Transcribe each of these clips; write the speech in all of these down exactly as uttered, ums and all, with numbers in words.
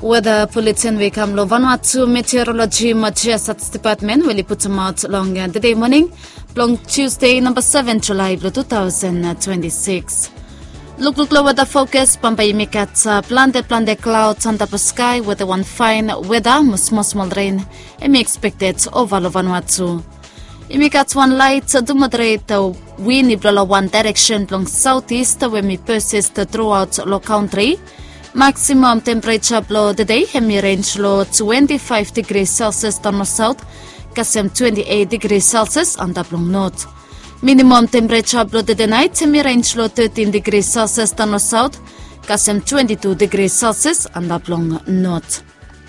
Weather Bulletin we come lo Vanuatu Meteorology Machiasats Department will put them out long the day morning, long Tuesday number seven July two thousand twenty-six. Look look low weather focus Pampai Mikat planted planted clouds under the sky with the one fine weather small small rain and me expected over lo Vanuatu. Imikat one light to moderate wind blow one direction long southeast when me persist throughout lo country. Maximum temperature below the day, hemi range low twenty-five degrees Celsius down south, kasem twenty-eight degrees Celsius on the north. Minimum temperature below the night, hemi range low thirteen degrees Celsius down south, kasem twenty-two degrees Celsius on the north.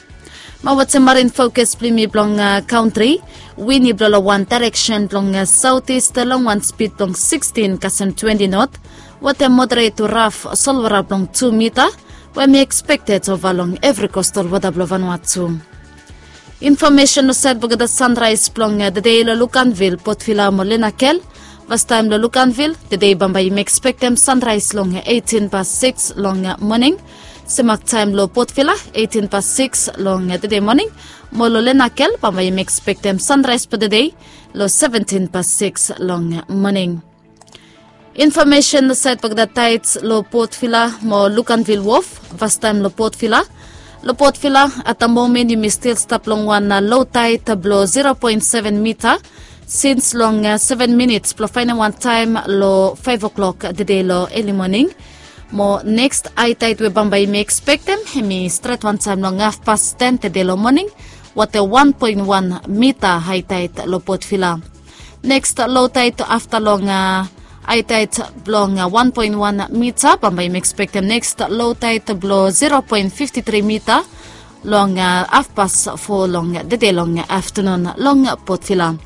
Mawat marine focus plimi blong uh, country, windy blow one direction blong uh, southeast along one speed blong sixteen kasem twenty knot, what a moderate to rough solvera blong two meter. When we expected of along every coastal water below Vanuatu. Information said about the sunrise plong the day lo Lucanville, Port Vila Molinakel. Was time lo Lucanville, the day Bambai may expect them sunrise long eighteen past six long morning. Semak time lo Port Vila, eighteen past six long the day morning. Molo Lenakel, Bambai may expect them sunrise for the day, lo seventeen past six long morning. Information said about the tides lo Port Vila mo Lucanville Wharf, vast time lo Port Vila. Lo Port Vila at the moment you may still stop long one uh, low tide below zero point seven meter since long uh, seven minutes plus final one time lo five o'clock the day lo early morning. Mo next high tide we Bambai may expect them hemi straight one time long half past ten the day lo morning what a one point one meter high tide lo Port Vila. Next uh, low tide after long uh, high tide blong uh, one point one meter, Bambai may expect them next low tide blow zero point five three meter, long uh, half past four long the day long afternoon long Port Vila.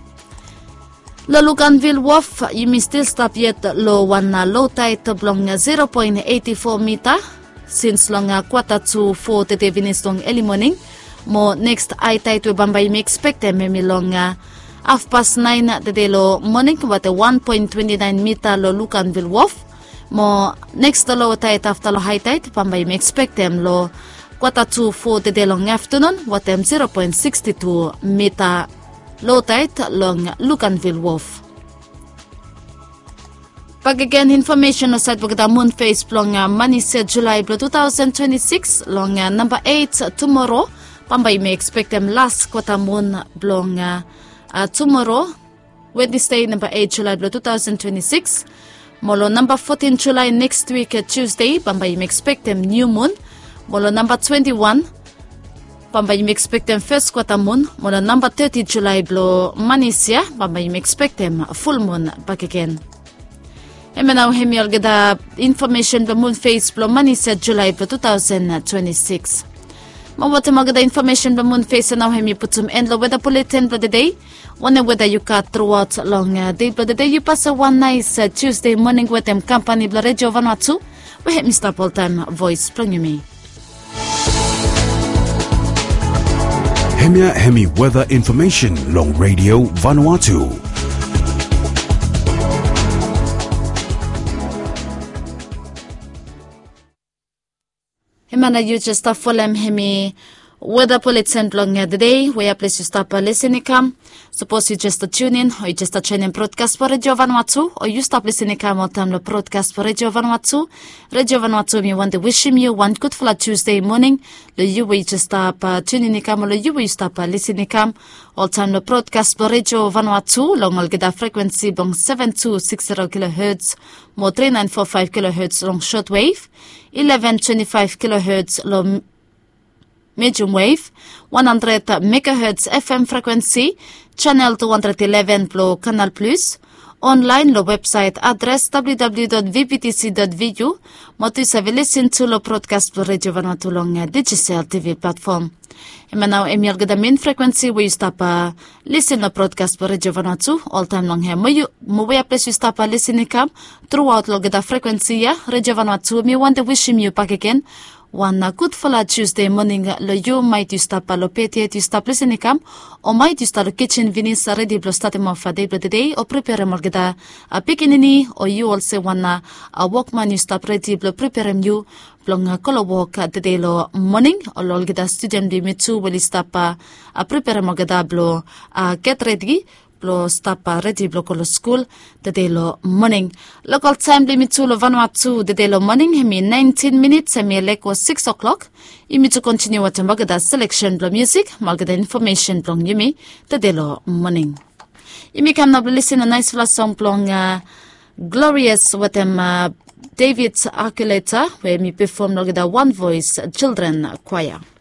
Lo Lucanville Wharf, you may still stop yet low one uh, low tide blong uh, zero point eight four meter, since long uh, quarter to four the day Venice long early morning. More next high tide we Bambai may expect them maybe long uh, half past nine the day lo morning with a one point two nine meter lo Lucanville Wharf. Mo next low tide after lo high tide, Bambai may expect them lo quarter to four the day long afternoon with them zero point six two meter low tide long Lucanville Wharf. Pag again information aside pag the moon phase long uh, Manisya July two thousand twenty-six long uh, number eight uh, tomorrow, Bambai may expect them last quarter moon long uh, Uh, tomorrow, Wednesday, number eight July two thousand twenty-six. Molo number fourteen July next week, uh, Tuesday, Bambai may expect them new moon. Molo number twenty-one, Bambai may expect them first quarter moon. Molo number thirty July blow Manisya, Bambai may expect them full moon back again. And now, hemi get the information the moon phase blow Manisya July two thousand twenty-six. Mawata maganda information the moon phase now hemi put some end weather bulletin for the day. One weather you cut throughout long uh, day for the day you pass a one nice uh, Tuesday morning with them company bla Radio Vanuatu. We have Mister Paul Time voice from you me. Hemia Hemi weather information long Radio Vanuatu. Hemana you just stop for them hemi weather bulletin long the day where place you stop listening come. Suppose you just tune in or you just tune in broadcast for Radio Vanuatu or you stop listening come on time the broadcast for Radio Vanuatu. Radio Vanuatu me want to wish you one good full Tuesday morning. The you will just stop uh, tuning in come or you will stop uh, listening come all time the broadcast for Radio Vanuatu long all get a frequency bong seven two six zero kilohertz more three nine four five kilohertz long shortwave, eleven twenty-five kilohertz long medium wave, one hundred megahertz F M frequency, channel two hundred eleven Pro Canal Plus, online lo website address w w w dot v p t c dot v u, motu save listen to lo broadcast for Radio Vanuatu long digital T V platform. Ema now emil gada main frequency where you stop uh, listen lo broadcast for Radio Vanuatu all time long here. Mo you mo where place you stop uh, listening come throughout lo gada frequency ya Radio Vanuatu. Me want to wish him you back again. One uh, good for Tuesday morning lo you might you stop lo peti you stop listening come or might you start kitchen vinis ready blo start mo for day the day or prepare mo gada a pikinini or you also wanna a workman you stop ready blo prepare you Plong kolowok dedelo morning olol gida student bi mitu wali stapa a prepare magada blo a get ready blo stapa ready blo kolo school dedelo morning. Local time bi mitu lo Vanuatu dedelo morning hemi nineteen minutes hemi leko six o'clock. Imi to continue at magada selection blo music magada information plong yumi dedelo morning. Imi kam na listen a nice flash song plong uh, Glorious with them uh, David's Archulator, where me perform the One Voice Children Choir.